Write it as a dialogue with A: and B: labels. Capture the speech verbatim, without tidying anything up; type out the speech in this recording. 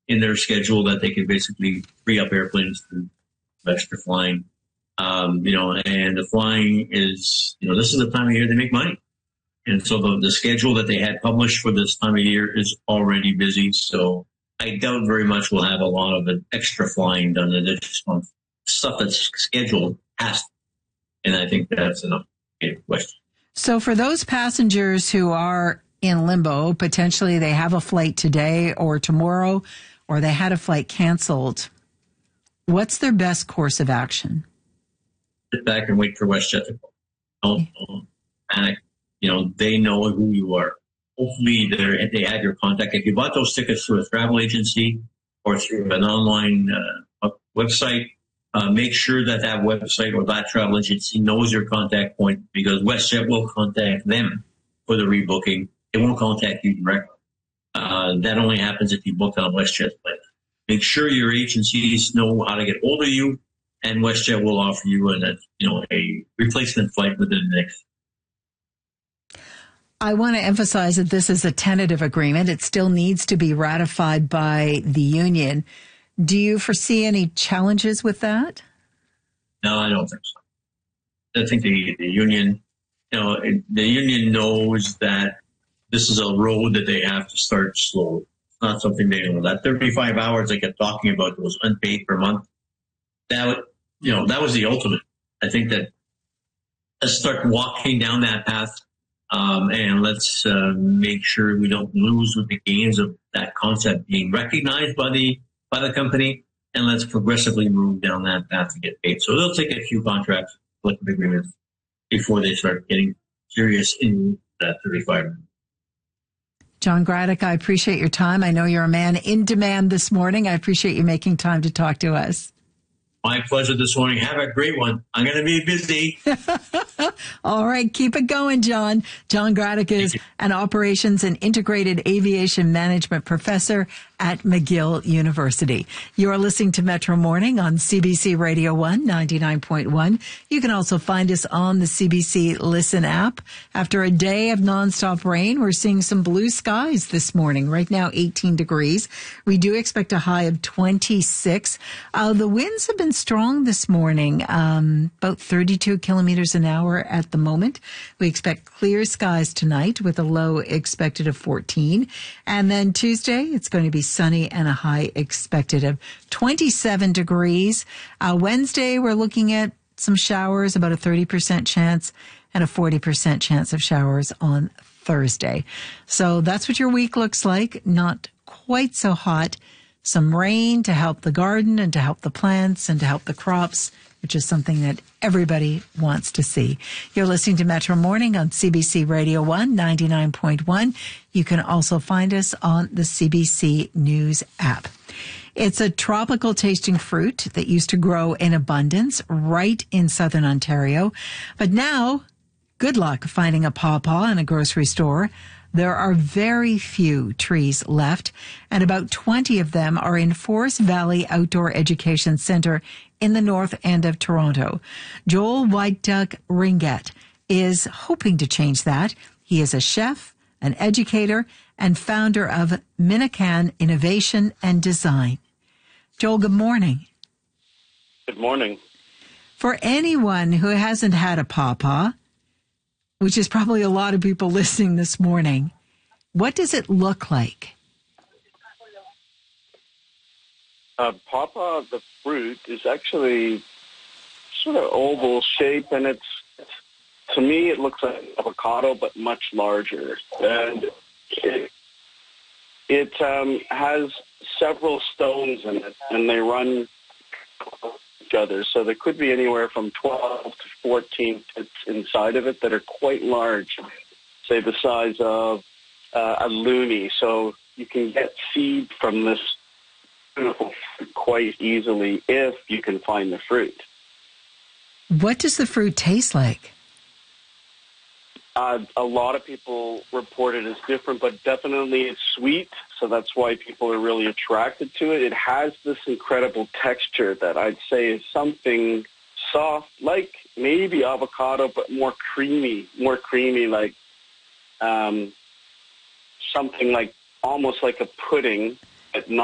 A: in their schedule that they can basically free up airplanes to extra flying. Um, you know, and the flying is, you know, this is the time of year they make money. And so the, the schedule that they had published for this time of year is already busy. So I doubt very much we'll have a lot of the extra flying done this month. Stuff that's scheduled has to. And I think that's enough question.
B: So for those passengers who are in limbo, potentially they have a flight today or tomorrow, or they had a flight canceled, what's their best course of action?
A: Sit back and wait for WestJet to call. Don't, don't panic. You know, they know who you are. Hopefully they they have your contact. If you bought those tickets through a travel agency or through an online uh, website, uh, make sure that that website or that travel agency knows your contact point, because WestJet will contact them for the rebooking. They won't contact you directly. Uh, that only happens if you book on WestJet plan. Make sure your agencies know how to get hold of you, and WestJet will offer you a, you know, a replacement flight within the next.
B: I want to emphasize that this is a tentative agreement. It still needs to be ratified by the union. Do you foresee any challenges with that?
A: No, I don't think so. I think the, the union, you know, the union knows that this is a road that they have to start slowly. It's not something they know. That thirty-five hours they kept talking about was unpaid per month. That, you know, that was the ultimate. I think that let's start walking down that path. Um, and let's uh, make sure we don't lose with the gains of that concept being recognized by the by the company, and let's progressively move down that path to get paid. So they'll take a few contracts, collective agreements, before they start getting serious in that thirty-five.
B: John Graddick, I appreciate your time. I know you're a man in demand this morning. I appreciate you making time to talk to us.
A: My pleasure this morning. Have a great one. I'm going to be busy.
B: All right. Keep it going, John. John Graddick is an operations and integrated aviation management professor at McGill University. You're listening to Metro Morning on C B C Radio one, ninety-nine point one. You can also find us on the C B C Listen app. After a day of nonstop rain, we're seeing some blue skies this morning. Right now, eighteen degrees. We do expect a high of twenty-six. Uh, the winds have been strong this morning, um, about thirty-two kilometers an hour at the moment. We expect clear skies tonight with a low expected of fourteen. And then Tuesday, it's going to be sunny and a high expected of twenty-seven degrees. Uh, Wednesday, we're looking at some showers, about a thirty percent chance, and a forty percent chance of showers on Thursday. So that's what your week looks like. Not quite so hot. Some rain to help the garden and to help the plants and to help the crops, which is something that everybody wants to see. You're listening to Metro Morning on C B C Radio one, ninety-nine point one. You can also find us on the C B C News app. It's a tropical tasting fruit that used to grow in abundance right in southern Ontario. But now, good luck finding a pawpaw in a grocery store. There are very few trees left, and about twenty of them are in Forest Valley Outdoor Education Centre in the north end of Toronto. Joel White Duck Ringett is hoping to change that. He is a chef, an educator, and founder of Minacan Innovation and Design. Joel, good morning.
C: Good morning.
B: For anyone who hasn't had a pawpaw, which is probably a lot of people listening this morning, what does it look like?
C: Uh, pawpaw, the fruit, is actually sort of oval shape, and it's, to me, it looks like avocado, but much larger. And it, it um, has several stones in it, and they run each other. So there could be anywhere from twelve to fourteen pits inside of it that are quite large, say the size of uh, a loonie. So you can get seed from this beautiful fruit quite easily if you can find the fruit.
B: What does the fruit taste like?
C: Uh, a lot of people report it as different, but definitely it's sweet, so that's why people are really attracted to it. It has this incredible texture that I'd say is something soft, like maybe avocado, but more creamy, more creamy, like um, something like almost like a pudding, but not